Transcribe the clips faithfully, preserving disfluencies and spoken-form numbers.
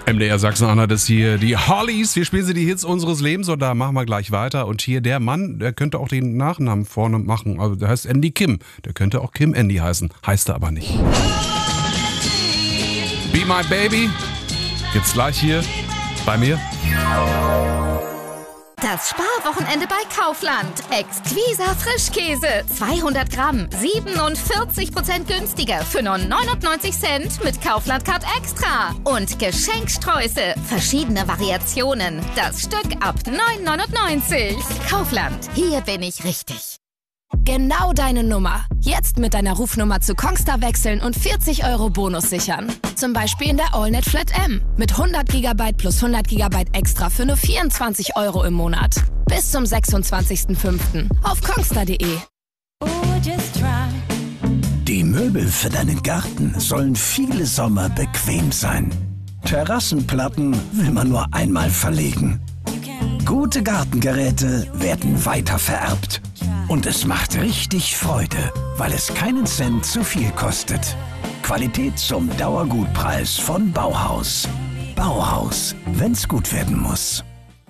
M D R Sachsen-Anhalt ist hier die Hollies. Wir spielen sie die Hits unseres Lebens und da machen wir gleich weiter. Und hier der Mann, der könnte auch den Nachnamen vorne machen. Also der heißt Andy Kim. Der könnte auch Kim Andy heißen. Heißt er aber nicht. Be My Baby gibt's gleich hier bei mir. Das Sparwochenende bei Kaufland. Exquiser Frischkäse. zweihundert Gramm. siebenundvierzig Prozent günstiger für nur neunundneunzig Cent mit Kaufland-Card Extra. Und Geschenksträuße. Verschiedene Variationen. Das Stück ab neun neunundneunzig. Kaufland. Hier bin ich richtig. Genau deine Nummer. Jetzt mit deiner Rufnummer zu Kongstar wechseln und vierzig Euro Bonus sichern. Zum Beispiel in der AllNet Flat M. Mit hundert Gigabyte plus hundert Gigabyte extra für nur vierundzwanzig Euro im Monat. Bis zum sechsundzwanzigsten fünften auf kongstar punkt de. Die Möbel für deinen Garten sollen viele Sommer bequem sein. Terrassenplatten will man nur einmal verlegen. Gute Gartengeräte werden weiter vererbt. Und es macht richtig Freude, weil es keinen Cent zu viel kostet. Qualität zum Dauergutpreis von Bauhaus. Bauhaus, wenn's gut werden muss.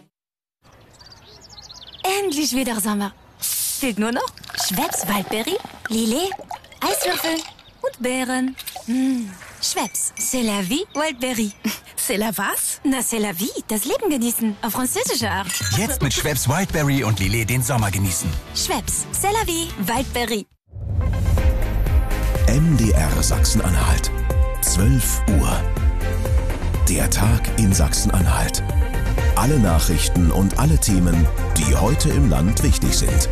Endlich wieder Sommer. Fehlt nur noch Schweppes Waldberry, Lillet, Eiswürfel und Beeren. Mmh. Schweppes, c'est la vie, Waldberry. C'est la was? Na, c'est la vie, das Leben genießen, auf französische Art. Jetzt mit Schweppes Wildberry und Lillet den Sommer genießen. Schweppes, c'est la vie, Waldberry. M D R Sachsen-Anhalt. zwölf Uhr. Der Tag in Sachsen-Anhalt. Alle Nachrichten und alle Themen, die heute im Land wichtig sind.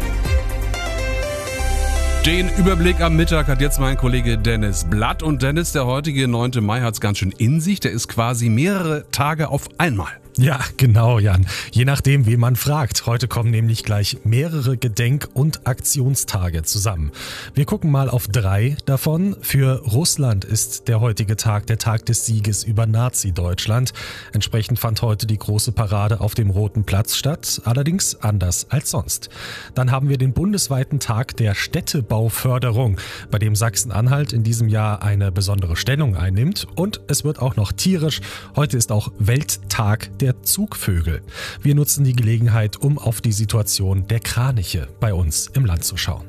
Den Überblick am Mittag hat jetzt mein Kollege Dennis Blatt. Und Dennis, der heutige neunte Mai hat es ganz schön in sich. Der ist quasi mehrere Tage auf einmal. Ja, genau, Jan. Je nachdem, wen man fragt. Heute kommen nämlich gleich mehrere Gedenk- und Aktionstage zusammen. Wir gucken mal auf drei davon. Für Russland ist der heutige Tag der Tag des Sieges über Nazi-Deutschland. Entsprechend fand heute die große Parade auf dem Roten Platz statt, allerdings anders als sonst. Dann haben wir den bundesweiten Tag der Städtebauförderung, bei dem Sachsen-Anhalt in diesem Jahr eine besondere Stellung einnimmt. Und es wird auch noch tierisch. Heute ist auch Welttag der Der Zugvögel. Wir nutzen die Gelegenheit, um auf die Situation der Kraniche bei uns im Land zu schauen.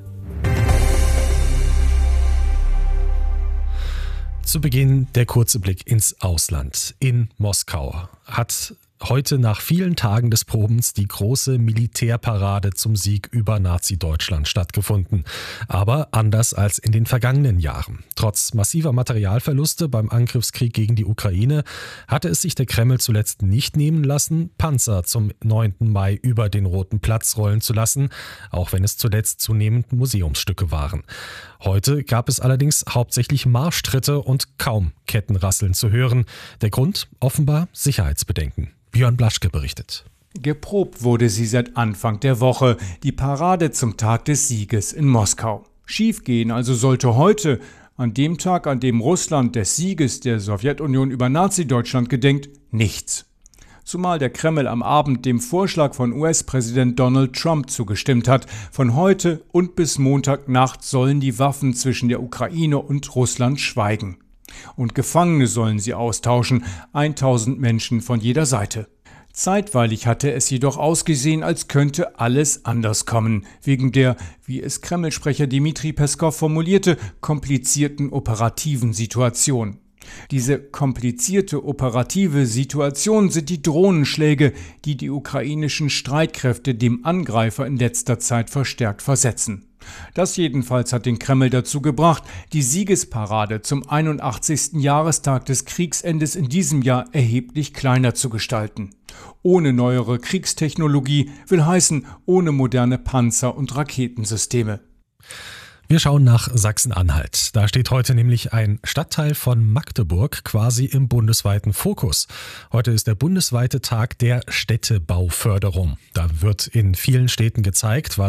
Zu Beginn der kurze Blick ins Ausland. In Moskau hat heute nach vielen Tagen des Probens die große Militärparade zum Sieg über Nazi-Deutschland stattgefunden. Aber anders als in den vergangenen Jahren. Trotz massiver Materialverluste beim Angriffskrieg gegen die Ukraine hatte es sich der Kreml zuletzt nicht nehmen lassen, Panzer zum neunten Mai über den Roten Platz rollen zu lassen, auch wenn es zuletzt zunehmend Museumsstücke waren. Heute gab es allerdings hauptsächlich Marschtritte und kaum Kettenrasseln zu hören. Der Grund offenbar Sicherheitsbedenken. Björn Blaschke berichtet. Geprobt wurde sie seit Anfang der Woche, die Parade zum Tag des Sieges in Moskau. Schiefgehen also sollte heute, an dem Tag, an dem Russland des Sieges der Sowjetunion über Nazi-Deutschland gedenkt, nichts. Zumal der Kreml am Abend dem Vorschlag von U S-Präsident Donald Trump zugestimmt hat. Von heute und bis Montagnacht sollen die Waffen zwischen der Ukraine und Russland schweigen. Und Gefangene sollen sie austauschen, tausend Menschen von jeder Seite. Zeitweilig hatte es jedoch ausgesehen, als könnte alles anders kommen, wegen der, wie es Kreml-Sprecher Dmitri Peskow formulierte, komplizierten operativen Situation. Diese komplizierte operative Situation sind die Drohnenschläge, die die ukrainischen Streitkräfte dem Angreifer in letzter Zeit verstärkt versetzen. Das jedenfalls hat den Kreml dazu gebracht, die Siegesparade zum einundachtzigsten Jahrestag des Kriegsendes in diesem Jahr erheblich kleiner zu gestalten. Ohne neuere Kriegstechnologie will heißen, ohne moderne Panzer- und Raketensysteme. Wir schauen nach Sachsen-Anhalt. Da steht heute nämlich ein Stadtteil von Magdeburg quasi im bundesweiten Fokus. Heute ist der bundesweite Tag der Städtebauförderung. Da wird in vielen Städten gezeigt, was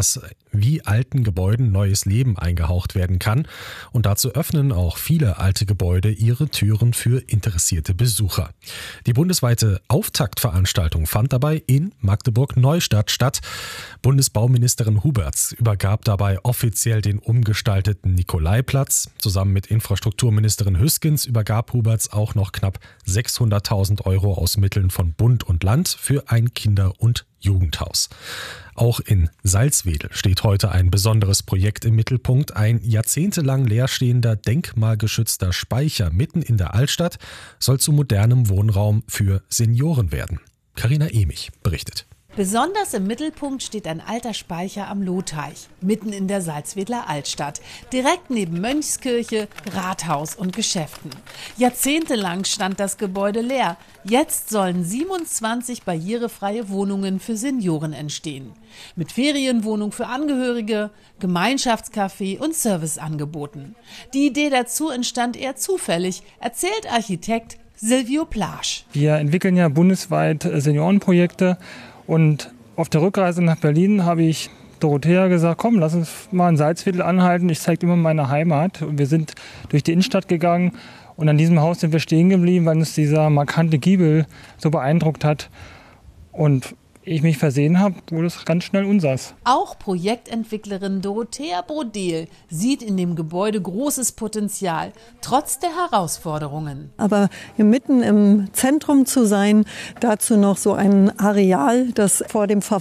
wie alten Gebäuden neues Leben eingehaucht werden kann. Und dazu öffnen auch viele alte Gebäude ihre Türen für interessierte Besucher. Die bundesweite Auftaktveranstaltung fand dabei in Magdeburg-Neustadt statt. Bundesbauministerin Huberts übergab dabei offiziell den umgestalteten Nikolaiplatz. Zusammen mit Infrastrukturministerin Hüskens übergab Huberts auch noch knapp sechshunderttausend Euro aus Mitteln von Bund und Land für ein Kinder- und Jugendhaus. Auch in Salzwedel steht heute ein besonderes Projekt im Mittelpunkt. Ein jahrzehntelang leerstehender, denkmalgeschützter Speicher mitten in der Altstadt soll zu modernem Wohnraum für Senioren werden. Carina Emich berichtet. Besonders im Mittelpunkt steht ein alter Speicher am Lohteich, mitten in der Salzwedler Altstadt, direkt neben Mönchskirche, Rathaus und Geschäften. Jahrzehntelang stand das Gebäude leer. Jetzt sollen siebenundzwanzig barrierefreie Wohnungen für Senioren entstehen. Mit Ferienwohnung für Angehörige, Gemeinschaftscafé und Serviceangeboten. Die Idee dazu entstand eher zufällig, erzählt Architekt Silvio Plasch. Wir entwickeln ja bundesweit Seniorenprojekte. Und auf der Rückreise nach Berlin habe ich Dorothea gesagt, komm, lass uns mal in Salzwedel anhalten. Ich zeige dir mal meine Heimat. Und wir sind durch die Innenstadt gegangen und an diesem Haus sind wir stehen geblieben, weil uns dieser markante Giebel so beeindruckt hat. Und ich mich versehen habe, wurde es ganz schnell unseres. Auch Projektentwicklerin Dorothea Brodel sieht in dem Gebäude großes Potenzial, trotz der Herausforderungen. Aber hier mitten im Zentrum zu sein, dazu noch so ein Areal, das vor dem Verfall